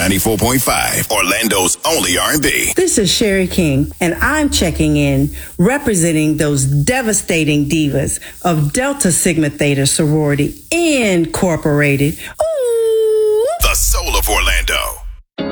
94.5, Orlando's only R&B. This is Sherry King, and I'm checking in, representing those devastating divas of Delta Sigma Theta Sorority Incorporated. Ooh! The soul of Orlando.